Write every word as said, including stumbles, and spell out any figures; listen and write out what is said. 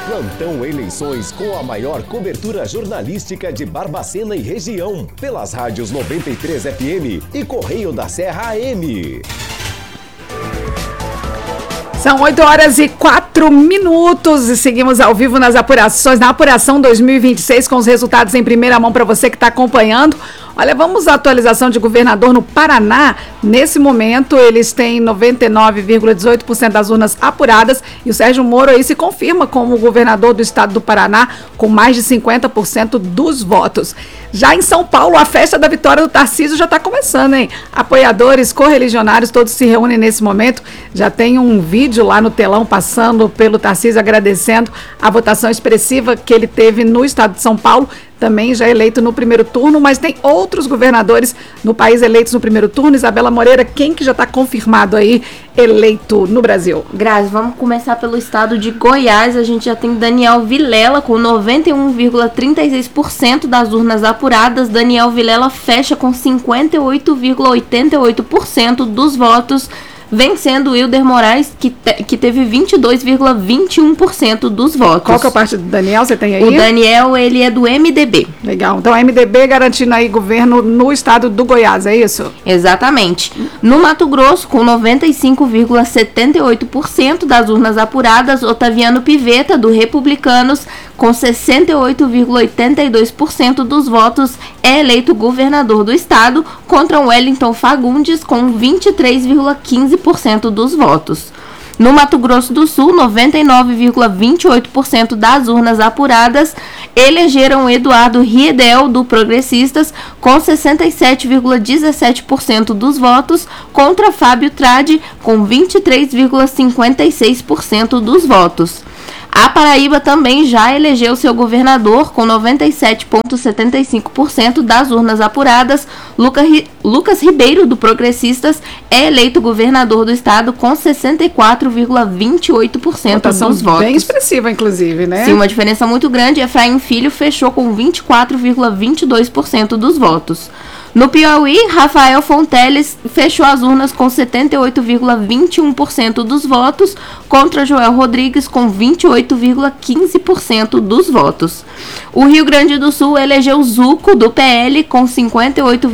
Plantão Eleições com a maior cobertura jornalística de Barbacena e região, pelas rádios noventa e três F M e Correio da Serra A M. São oito horas e quatro minutos e seguimos ao vivo nas apurações, na apuração dois mil e vinte e seis, com os resultados em primeira mão para você que está acompanhando. Olha, vamos à atualização de governador no Paraná. Nesse momento, eles têm noventa e nove vírgula dezoito por cento das urnas apuradas e o Sérgio Moro aí se confirma como governador do estado do Paraná com mais de cinquenta por cento dos votos. Já em São Paulo, a festa da vitória do Tarcísio já está começando, hein? Apoiadores, correligionários, todos se reúnem nesse momento. Já tem um vídeo lá no telão passando pelo Tarcísio agradecendo a votação expressiva que ele teve no estado de São Paulo. Também já eleito no primeiro turno, mas tem outros governadores no país eleitos no primeiro turno. Isabela Moreira, quem que já está confirmado aí eleito no Brasil? Grazi, vamos começar pelo estado de Goiás. A gente já tem Daniel Vilela com noventa e um vírgula trinta e seis por cento das urnas apuradas. Daniel Vilela fecha com cinquenta e oito vírgula oitenta e oito por cento dos votos, vencendo Wilder Moraes, que, te, que teve vinte e dois vírgula vinte e um por cento dos votos. Qual que é a parte do Daniel? Você tem aí? O Daniel, ele é do M D B. Legal. Então, M D B garantindo aí governo no estado do Goiás, é isso? Exatamente. No Mato Grosso, com noventa e cinco vírgula setenta e oito por cento das urnas apuradas, Otaviano Pivetta, do Republicanos, com sessenta e oito vírgula oitenta e dois por cento dos votos, é eleito governador do estado, contra Wellington Fagundes, com vinte e três vírgula quinze por cento dos votos. No Mato Grosso do Sul, noventa e nove vírgula vinte e oito por cento das urnas apuradas elegeram Eduardo Riedel, do Progressistas, com sessenta e sete vírgula dezessete por cento dos votos, contra Fábio Tradi, com vinte e três vírgula cinquenta e seis por cento dos votos. A Paraíba também já elegeu seu governador, com noventa e sete vírgula setenta e cinco por cento das urnas apuradas. Lucas Ribeiro, do Progressistas, é eleito governador do estado com sessenta e quatro vírgula vinte e oito por cento dos votos. Bem expressiva, inclusive, né? Sim, uma diferença muito grande. Efraim Filho fechou com vinte e quatro vírgula vinte e dois por cento dos votos. No Piauí, Rafael Fonteles fechou as urnas com setenta e oito vírgula vinte e um por cento dos votos, contra Joel Rodrigues com vinte e oito vírgula quinze por cento dos votos. O Rio Grande do Sul elegeu Zuco, do P L, com cinquenta e oito